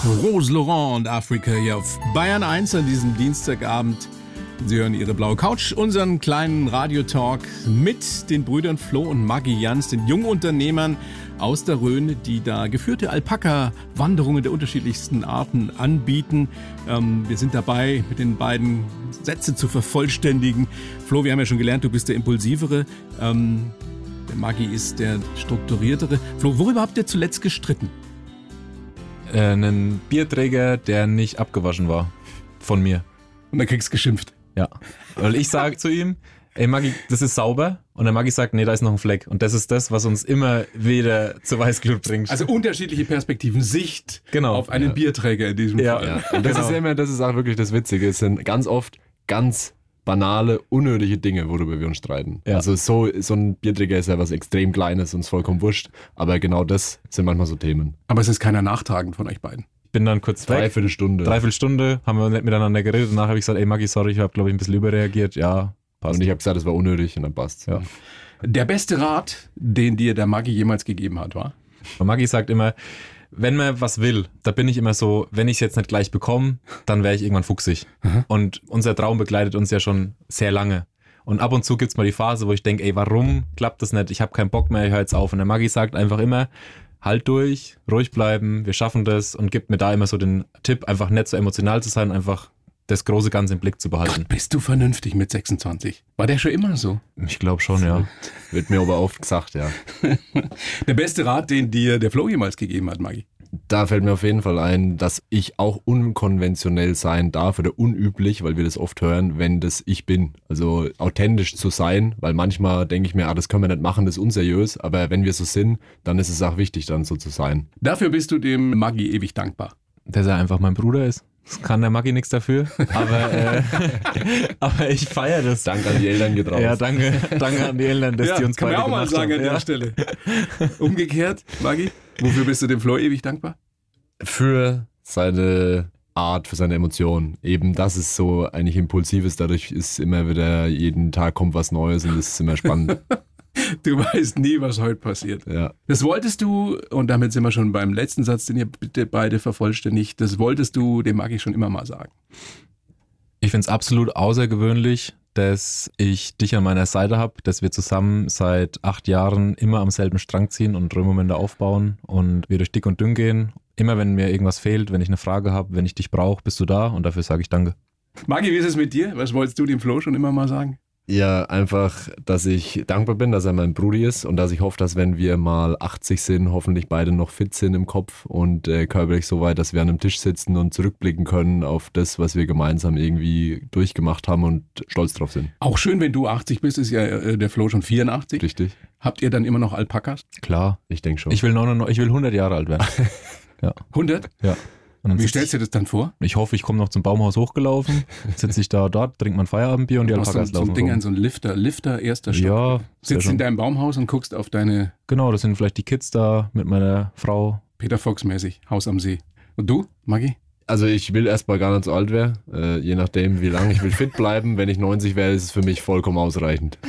Rose Laurent und Afrika hier auf Bayern 1 an diesem Dienstagabend. Sie hören Ihre blaue Couch, unseren kleinen Radiotalk mit den Brüdern Flo und Maggi Jans, den Jungunternehmern aus der Rhön, die da geführte Alpaka-Wanderungen der unterschiedlichsten Arten anbieten. Wir sind dabei, mit den beiden Sätze zu vervollständigen. Flo, wir haben ja schon gelernt, du bist der Impulsivere. Der Maggi ist der strukturiertere. Flo, worüber habt ihr zuletzt gestritten? Einen Bierträger, der nicht abgewaschen war. Von mir. Und dann kriegst du geschimpft. Ja. Weil ich sage zu ihm, ey Maggi, das ist sauber. Und der Maggi sagt, nee, da ist noch ein Fleck. Und das ist das, was uns immer wieder zu Weißglut bringt. Also unterschiedliche Perspektiven, Sicht auf einen Ja. Bierträger in diesem Fall. Ja. Und das ist auch wirklich das Witzige. Es sind ganz oft ganz banale, unnötige Dinge, worüber wir uns streiten. Ja. Also so ein Bierträger ist ja was extrem Kleines, uns vollkommen wurscht. Aber genau das sind manchmal so Themen. Aber es ist keiner nachtragend von euch beiden. Ich bin dann kurz weg. Dreiviertelstunde, haben wir nicht miteinander geredet. Danach habe ich gesagt, ey Maggi, sorry, ich habe glaube ich ein bisschen überreagiert. Ja, passt. Und ich habe gesagt, das war unnötig und dann passt's. Ja. Der beste Rat, den dir der Maggi jemals gegeben hat, war? Und Maggi sagt immer, wenn man was will, da bin ich immer so, wenn ich es jetzt nicht gleich bekomme, dann wäre ich irgendwann fuchsig. Und unser Traum begleitet uns ja schon sehr lange. Und ab und zu gibt es mal die Phase, wo ich denke, ey, warum klappt das nicht? Ich habe keinen Bock mehr, ich höre jetzt auf. Und der Maggi sagt einfach immer, halt durch, ruhig bleiben, wir schaffen das und gibt mir da immer so den Tipp, einfach nicht so emotional zu sein, einfach das große Ganze im Blick zu behalten. Gott, bist du vernünftig mit 26? War der schon immer so? Ich glaube schon, ja. Wird mir aber oft gesagt, ja. Der beste Rat, den dir der Flo jemals gegeben hat, Maggi? Da fällt mir auf jeden Fall ein, dass ich auch unkonventionell sein darf oder unüblich, weil wir das oft hören, wenn das ich bin. Also authentisch zu sein, weil manchmal denke ich mir, das können wir nicht machen, das ist unseriös, aber wenn wir so sind, dann ist es auch wichtig, dann so zu sein. Dafür bist du dem Maggi ewig dankbar. Dass er einfach mein Bruder ist. Das kann der Maggi nichts dafür, aber ich feiere das. Danke an die Eltern geht raus. Ja, danke an die Eltern, dass die uns kann beide man auch mal gemacht sagen haben. an der Stelle. Umgekehrt, Maggi, wofür bist du dem Flo ewig dankbar? Für seine Art, für seine Emotionen. Eben, dass es so eigentlich impulsiv ist, dadurch ist immer wieder, jeden Tag kommt was Neues und es ist immer spannend. Du weißt nie, was heute passiert. Ja. Das wolltest du, und damit sind wir schon beim letzten Satz, den ihr bitte beide vervollständigt, das wolltest du dem Maggi schon immer mal sagen. Ich finde es absolut außergewöhnlich, dass ich dich an meiner Seite habe, dass wir zusammen seit 8 Jahren immer am selben Strang ziehen und Römermomente aufbauen und wir durch dick und dünn gehen. Immer wenn mir irgendwas fehlt, wenn ich eine Frage habe, wenn ich dich brauche, bist du da und dafür sage ich danke. Maggi, wie ist es mit dir? Was wolltest du dem Flo schon immer mal sagen? Ja, einfach, dass ich dankbar bin, dass er mein Brudi ist und dass ich hoffe, dass wenn wir mal 80 sind, hoffentlich beide noch fit sind im Kopf und körperlich so weit, dass wir an einem Tisch sitzen und zurückblicken können auf das, was wir gemeinsam irgendwie durchgemacht haben und stolz drauf sind. Auch schön, wenn du 80 bist, ist ja der Flo schon 84. Richtig. Habt ihr dann immer noch Alpakas? Klar. Ich denke schon. Ich will 100 Jahre alt werden. Ja. 100? Ja. Und dann Wie stellst du dir das dann vor? Ich hoffe, ich komme noch zum Baumhaus hochgelaufen, sitze ich dort, trinke mein Feierabendbier und die Alpakas so laufen ein Ding rum. an so ein Lifter, erster Stock. Ja. Sitzt in deinem Baumhaus und guckst auf deine... Genau, das sind vielleicht die Kids da mit meiner Frau. Peter Fox-mäßig, Haus am See. Und du, Maggi? Also ich will erstmal gar nicht so alt werden, je nachdem wie lange ich will fit bleiben. Wenn ich 90 wäre, ist es für mich vollkommen ausreichend.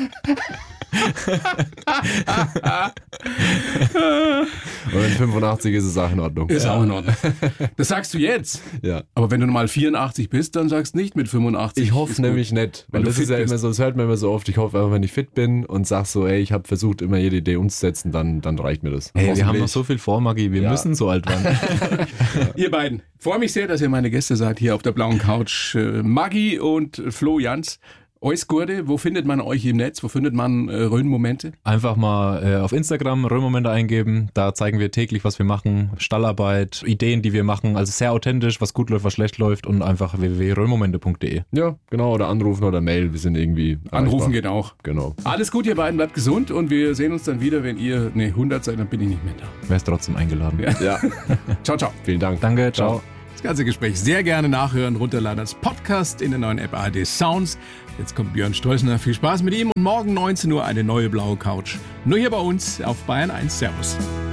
Und wenn 85 ist es auch in Ordnung. Ist auch in Ordnung. Das sagst du jetzt. Ja. Aber wenn du mal 84 bist, dann sagst du nicht mit 85. Ich hoffe ist nämlich gut. nicht, weil Wenn du das ist fit ja bist. immer so, das hört man immer so oft. Ich hoffe einfach, wenn ich fit bin und sag so, ey, ich habe versucht, immer jede Idee umzusetzen, dann reicht mir das. Hey, wir haben noch so viel vor, Maggi, wir müssen so alt werden. Ihr beiden, freue mich sehr, dass ihr meine Gäste seid hier auf der blauen Couch. Maggi und Flo Jans. Eus Gurde, wo findet man euch im Netz? Wo findet man Rhön-Momente? Einfach mal auf Instagram Römermomente eingeben. Da zeigen wir täglich, was wir machen. Stallarbeit, Ideen, die wir machen. Also sehr authentisch, was gut läuft, was schlecht läuft. Und einfach www.römermomente.de. Ja, genau. Oder anrufen oder Mail. Wir sind irgendwie Anrufen geht auch. Genau. Alles gut, ihr beiden, bleibt gesund. Und wir sehen uns dann wieder, wenn ihr 100 seid, dann bin ich nicht mehr da. Wärst trotzdem eingeladen. Ja. Ciao, ciao. Vielen Dank. Danke, ciao. Das ganze Gespräch sehr gerne nachhören, runterladen als Podcast in der neuen App ARD Sounds. Jetzt kommt Björn Streusner. Viel Spaß mit ihm und morgen 19 Uhr eine neue blaue Couch. Nur hier bei uns auf Bayern 1. Servus.